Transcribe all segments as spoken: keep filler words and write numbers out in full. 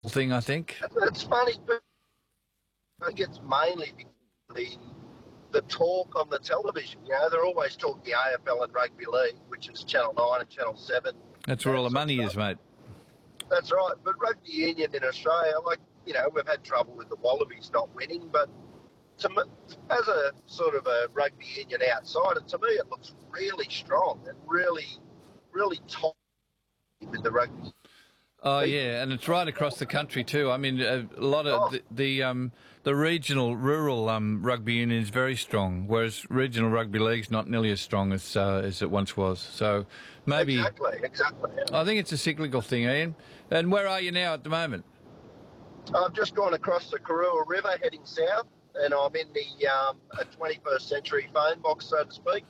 thing, I think. It's funny, but I think it's mainly the the talk on the television. You know, they're always talking the A F L and rugby league, which is Channel Nine and Channel Seven. That's where all the money is, mate. That's right. But rugby union in Australia, like, you know, we've had trouble with the Wallabies not winning, but to me, as a sort of a rugby union outsider, to me it looks really strong and really, really top with the rugby. Oh yeah, and it's right across the country too. I mean, a, a lot of Oh. the, the um the regional, rural um rugby union is very strong, whereas regional rugby league's not nearly as strong as uh, as it once was. So maybe Exactly, exactly. I think it's a cyclical thing, Ian. And where are you now at the moment? I've just gone across the Karua River heading south, and I'm in the um, a twenty-first century phone box, so to speak.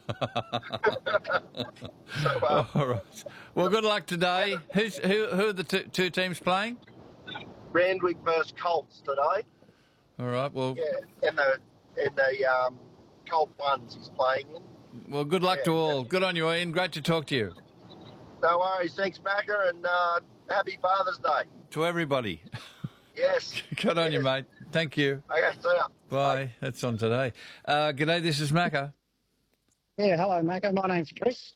so, uh, All right. Well, good luck today. Who's who? Who are the two, two teams playing? Randwick versus Colts today. All right. Well, Yeah, and the and the um, Colt ones he's playing in. well, good luck to all. Good on you, Ian. Great to talk to you. No worries, thanks, Macca, and uh, happy Father's Day. To everybody. Yes. Good on you, Yes. mate. Thank you. Okay, see ya. Bye. That's on today. Uh, g'day, this is Macca. Yeah, hello, Macca. My name's Chris.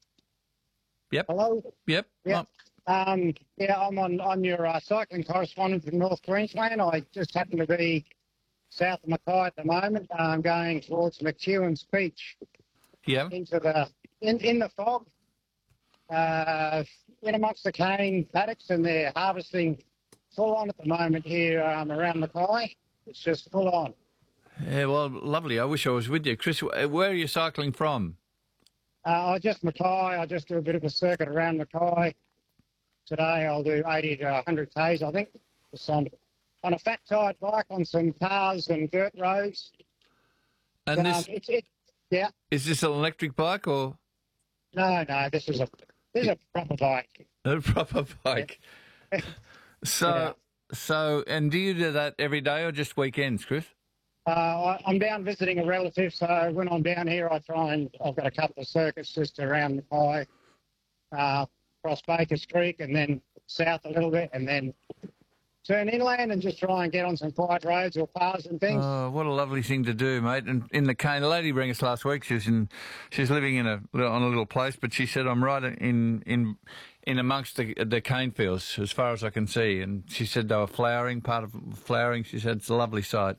Yep. Hello. Yep. Yeah. Um, yeah, I'm on, I'm your uh, cycling correspondent from North Queensland. I just happen to be south of Mackay at the moment. I'm going towards McEwen's Beach Yeah. into the in, in the fog, uh, in amongst the cane paddocks, and they're harvesting full on at the moment here um, around Mackay. It's just full on. Yeah, well, lovely. I wish I was with you. Chris, wh- where are you cycling from? Uh, I just Mackay. I just do a bit of a circuit around Mackay. Today I'll do eighty to one hundred k's, I think, just on, on a fat tired bike on some cars and dirt roads. And Um, this it's, it, yeah, is this an electric bike or no, no, this is a this is a proper bike. a proper bike? So, Yeah. so, and do you do that every day or just weekends, Chris? Uh, I, I'm down visiting a relative, so when I'm down here, I try and I've got a couple of circuits just around Mackay, uh, across Bakers Creek, and then south a little bit, and then turn inland and just try and get on some quiet roads or paths and things. Oh, what a lovely thing to do, mate! And in the cane, the lady rang us last week. She's in, she's living in a on a little place, but she said I'm right in in in amongst the the cane fields as far as I can see. And she said they were flowering, part of flowering. She said it's a lovely sight.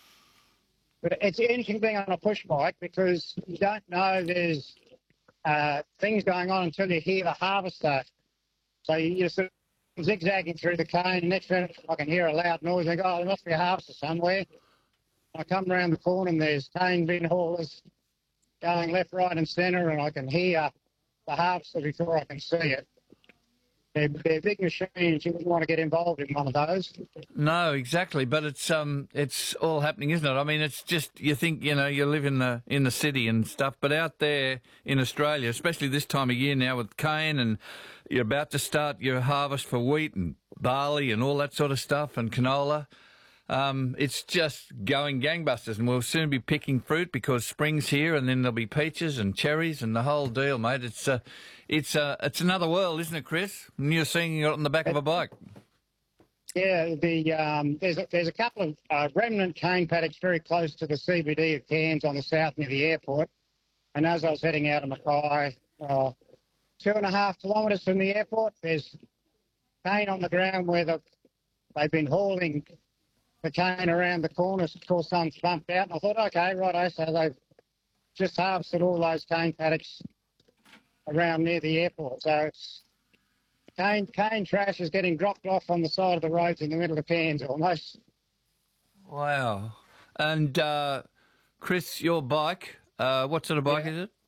But it's interesting being on a push bike because you don't know there's uh, things going on until you hear the harvester. So you- you're sort of zigzagging through the cane, and next minute I can hear a loud noise. I go, oh, there must be a harvester somewhere. I come around the corner and there's cane bin haulers going left, right and centre, and I can hear the harvester before I can see it. They're, they're big machines. You wouldn't want to get involved in one of those. No, exactly. But it's um, it's all happening, isn't it? I mean, it's just you think you know you live in the in the city and stuff, but out there in Australia, especially this time of year now with cane, and you're about to start your harvest for wheat and barley and all that sort of stuff and canola. Um, it's just going gangbusters, and we'll soon be picking fruit because spring's here, and then there'll be peaches and cherries and the whole deal, mate. It's uh, it's uh, it's another world, isn't it, Chris? And you're seeing it on the back of a bike. Yeah, the um, there's a, there's a couple of uh, remnant cane paddocks very close to the C B D of Cairns on the south near the airport. And as I was heading out of Mackay, uh, two and a half kilometres from the airport, there's cane on the ground where the, they've been hauling the cane around the corners. Of course, someone's bumped out. And I thought, okay, righto, so they've just harvested all those cane paddocks around near the airport. So it's cane, cane trash is getting dropped off on the side of the roads in the middle of Cairns almost. Wow. And uh, Chris, your bike, uh, what sort of bike Yeah. is it?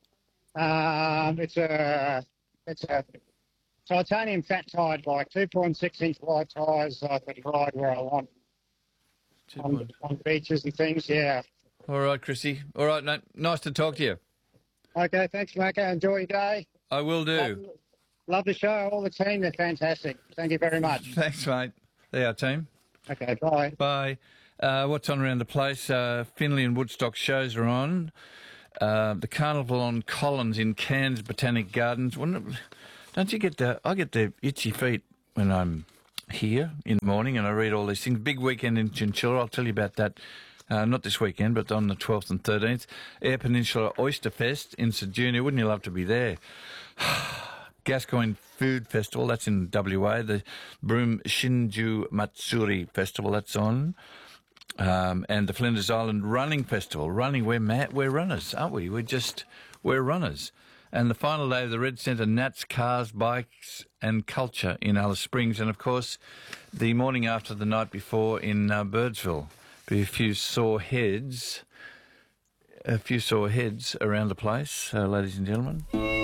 Um, it's a it's a titanium fat tired bike, two point six inch wide tyres. I can ride where I want Two on, point- on beaches and things. Yeah. All right, Chrissy. All right, mate. Nice to talk to you. Okay. Thanks, Macca. Enjoy your day. I will do. Love, love the show. All the team. They're fantastic. Thank you very much. Thanks, mate. There, our team. Okay. Bye. Bye. Uh, what's on around the place? Uh, Finley and Woodstock shows are on. Uh, the Carnival on Collins in Cairns Botanic Gardens. Wouldn't it, don't you get the? I get the itchy feet when I'm here in the morning, and I read all these things. Big weekend in Chinchilla. I'll tell you about that. Uh, not this weekend, but on the twelfth and thirteenth. Eyre Peninsula Oyster Fest in St Junior. Wouldn't you love to be there? Gascoigne Food Festival, that's in W A. The Broome Shinju Matsuri Festival, that's on. Um, and the Flinders Island Running Festival. Running, we're mad, we're runners, aren't we? We're just, we're runners. And the final day of the Red Centre Nats, Cars, Bikes and Culture in Alice Springs. And, of course, the morning after the night before in uh, Birdsville. Be a few sore heads, a few sore heads around the place, uh, ladies and gentlemen.